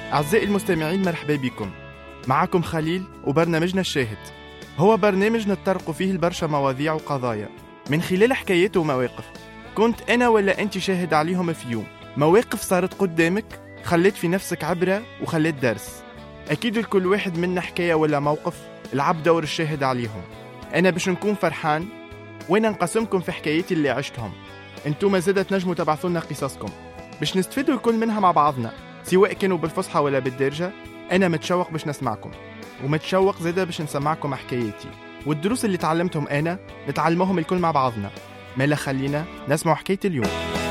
أعزائي المستمعين، مرحبا بكم. معكم خليل وبرنامجنا الشاهد. هو برنامج نتطرق فيه البرشا مواضيع وقضايا من خلال حكايات ومواقف كنت أنا ولا أنت شاهد عليهم في يوم. مواقف صارت قدامك خلت في نفسك عبرة وخلت درس. أكيد لكل واحد منا حكاية ولا موقف لعب دور الشاهد عليهم. أنا باش نكون فرحان وأنا نقسمكم في حكاياتي اللي عشتهم. أنتم زادة تنجموا تبعثونا قصصكم باش نستفيدوا الكل منها مع بعضنا، سواء كانوا بالفصحى ولا بالدارجة. أنا متشوق باش نسمعكم، ومتشوق زادة باش نسمعكم حكاياتي والدروس اللي تعلمتهم أنا نتعلمهم الكل مع بعضنا. مالا خلينا نسمع حكاية اليوم.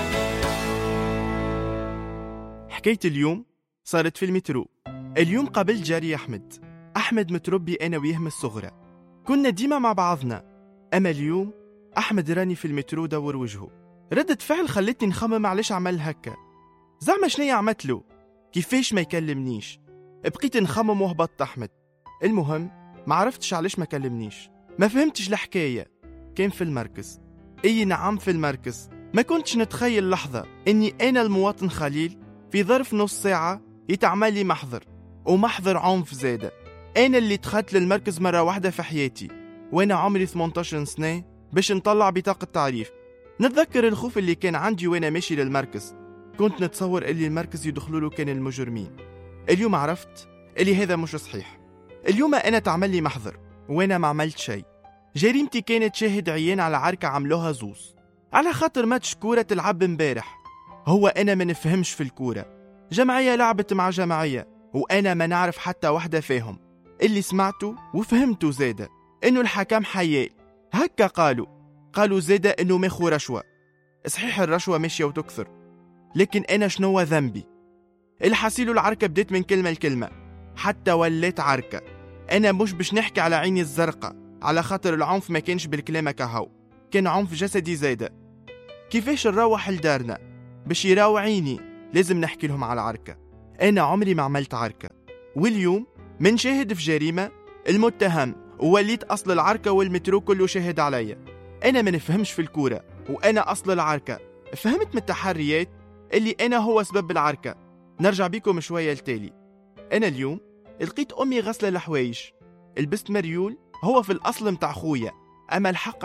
حكاية اليوم صارت في المترو. اليوم قابلت جاري أحمد متربي أنا وياه من الصغرى، كنا ديما مع بعضنا. أما اليوم أحمد راني في المترو دور وجهه. ردة فعل خلتني نخمم علاش عمل هكا. زعما شنيا عملت له؟ كيفاش ما يكلمنيش؟ بقيت نخمم وهبطت أحمد. المهم ما عرفتش علاش ما كلمنيش، ما فهمتش الحكاية. كان في المركز. أي نعم في المركز. ما كنتش نتخيل لحظة إني أنا المواطن خليل في ظرف نص ساعة يتعمل لي محضر، ومحضر عنف زادة. أنا اللي دخلت للمركز مرة واحدة في حياتي وأنا عمري 18 سنة باش نطلع بطاقة تعريف. نتذكر الخوف اللي كان عندي وأنا ماشي للمركز. كنت نتصور اللي المركز يدخلوا له كان المجرمين. اليوم عرفت اللي هذا مش صحيح. اليوم أنا تعمل لي محضر وأنا ما عملت شيء. جريمتي كانت شاهد عيان على عركة عملوها زوز على خاطر ماتش كورة تلعب امبارح. هو أنا ما نفهمش في الكورة، جمعية لعبت مع جمعية وأنا ما نعرف حتى واحدة فيهم. اللي سمعته وفهمته زادة إنه الحكام حيال هكا قالوا زادة إنه ماخو رشوة. صحيح الرشوة ماشية وتكثر، لكن أنا شنو ذنبي؟ الحسيل العركة بديت من كلمة لكلمة حتى وليت عركة. أنا مش باش نحكي على عيني الزرقاء على خاطر العنف ما كانش بالكلمة كهو، كان عنف جسدي زادة. كيفاش نروح لدارنا باش يراو عيني لازم نحكي لهم على عركة. أنا عمري ما عملت عركة، واليوم من شاهد في جريمة المتهم ووليت أصل العركة والمترو كله شاهد عليا. أنا ما نفهمش في الكورة وأنا أصل العركة. فهمت من التحريات اللي أنا هو سبب العركة. نرجع بيكم شوية التالي. أنا اليوم لقيت أمي غسلة الحوايج، لبست مريول هو في الأصل متاع خويا، أما الحق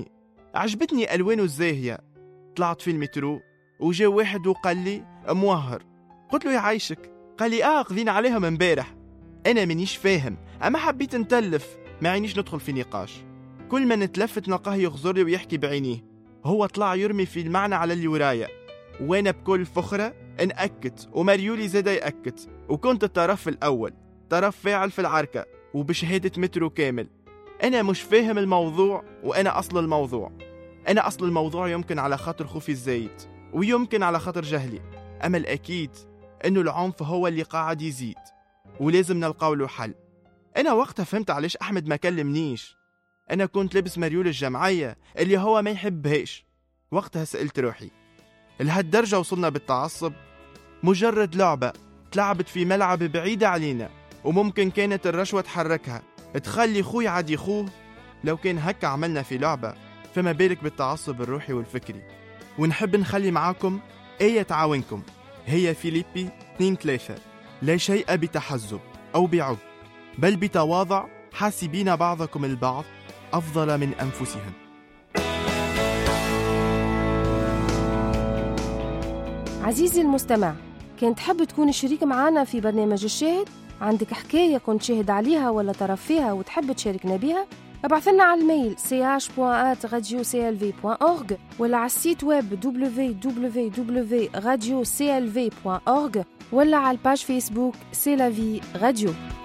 عجبتني ألوانه الزاهية. طلعت في المترو وجا واحد وقال لي موهر. قلت له يعيشك. قال لي قضينا عليها من امبارح. أنا منيش فاهم، أما حبيت نتلف، ما عينيش ندخل في نقاش. كل ما نتلفت نلقاه يغزر لي ويحكي بعينيه. هو طلع يرمي في المعنى على اللي ورايا، وانا بكل فخرة نأكد ومريولي زاد يأكد، وكنت الطرف الأول، طرف فاعل في العركة وبشهادة مترو كامل. أنا مش فاهم الموضوع وأنا أصل الموضوع. أنا أصل الموضوع يمكن على خاطر خوفي الزايد ويمكن على خاطر جهلي، أما الأكيد أنه العنف هو اللي قاعد يزيد ولازم نلقاو له حل. أنا وقتها فهمت علاش أحمد ما كلمنيش. أنا كنت لابس مريول الجمعية اللي هو ما يحبهاش. وقتها سألت روحي، لهالدرجة وصلنا بالتعصب؟ مجرد لعبة تلعبت في ملعب بعيدة علينا وممكن كانت الرشوة تحركها تخلي خوي عادي خوه. لو كان هكا عملنا في لعبة فما بالك بالتعصب الروحي والفكري. ونحب نخلي معاكم آية تعاونكم، هي فيليبي 2:3. لا شيء بتحزب أو بعب، بل بتواضع حاسبين بعضكم البعض أفضل من أنفسهم. عزيزي المستمع، كنت تحب تكون شريك معنا في برنامج الشاهد؟ عندك حكاية كنت شاهد عليها ولا طرف فيها وتحب تشاركنا بها؟ ابعث لنا على الميل ch.radioclv.org ولا على السيت ويب www.radioclv.org ولا على الباج فيسبوك سي لا في راديو.